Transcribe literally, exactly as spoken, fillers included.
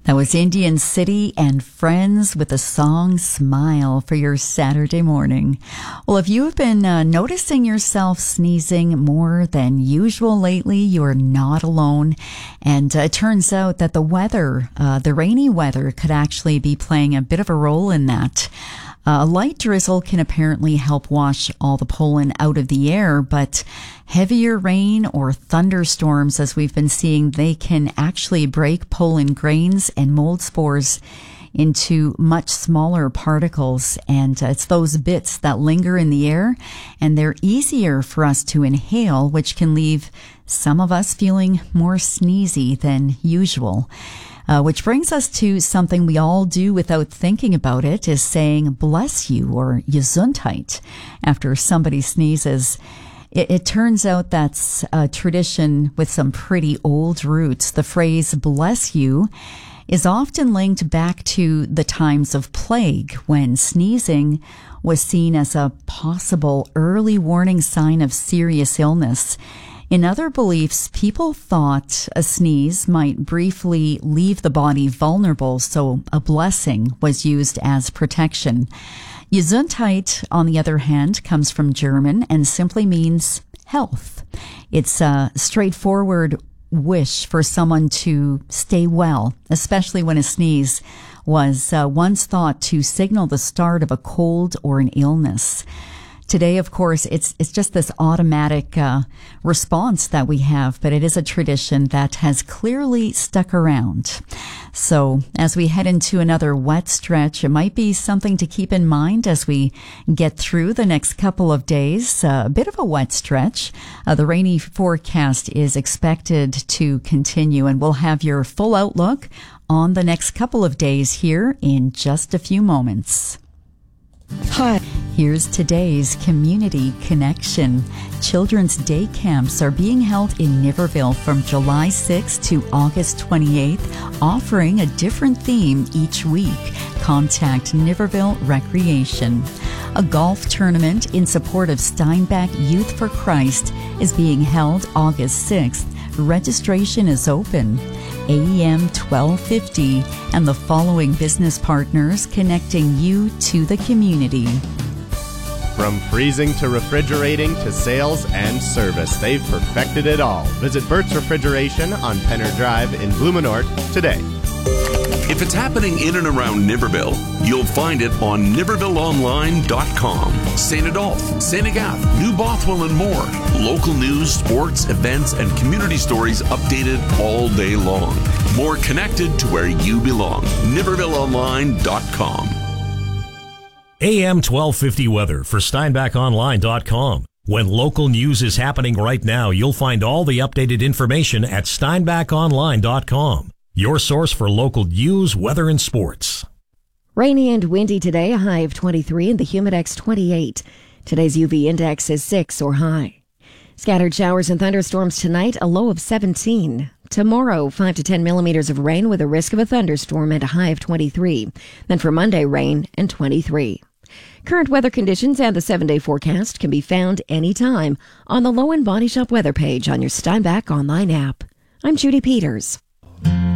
That was Indian City and Friends with the song Smile for your Saturday morning. Well, if you have been uh, noticing yourself sneezing more than usual lately, you're not alone. And uh, it turns out that the weather, uh, the rainy weather, could actually be playing a bit of a role in that. Uh, a light drizzle can apparently help wash all the pollen out of the air, but heavier rain or thunderstorms, as we've been seeing, they can actually break pollen grains and mold spores into much smaller particles. And uh, it's those bits that linger in the air, and they're easier for us to inhale, which can leave some of us feeling more sneezy than usual. Uh, which brings us to something we all do without thinking about it, is saying bless you or gesundheit after somebody sneezes. It, it turns out that's a tradition with some pretty old roots. The phrase bless you is often linked back to the times of plague, when sneezing was seen as a possible early warning sign of serious illness. In other beliefs, people thought a sneeze might briefly leave the body vulnerable, so a blessing was used as protection. Gesundheit, on the other hand, comes from German and simply means health. It's a straightforward wish for someone to stay well, especially when a sneeze was uh, once thought to signal the start of a cold or an illness. Today, of course, it's it's just this automatic uh, response that we have, but it is a tradition that has clearly stuck around. So as we head into another wet stretch, it might be something to keep in mind as we get through the next couple of days. Uh, a bit of a wet stretch. Uh, the rainy forecast is expected to continue, and we'll have your full outlook on the next couple of days here in just a few moments. Hi. Here's today's Community Connection. Children's day camps are being held in Niverville from July sixth to August twenty-eighth, offering a different theme each week. Contact Niverville Recreation. A golf tournament in support of Steinbach Youth for Christ is being held August sixth. Registration is open. A M twelve fifty and the following business partners connecting you to the community. From freezing to refrigerating to sales and service, they've perfected it all. Visit Burt's Refrigeration on Penner Drive in Blumenort today. If it's happening in and around Niverville, you'll find it on niverville online dot com. Saint Adolphe, Saint Agathe, New Bothwell, and more. Local news, sports, events, and community stories updated all day long. More connected to where you belong. niverville online dot com. A M twelve fifty weather for steinbach online dot com. When local news is happening right now, you'll find all the updated information at steinbach online dot com. Your source for local news, weather, and sports. Rainy and windy today, a high of twenty-three and the Humidex twenty-eight. Today's U V index is six or high. Scattered showers and thunderstorms tonight, a low of seventeen. Tomorrow, five to ten millimeters of rain with a risk of a thunderstorm and a high of twenty-three. Then for Monday, rain and twenty-three. Current weather conditions and the seven-day forecast can be found anytime on the Low and Body Shop weather page on your Steinbach online app. I'm Judy Peters.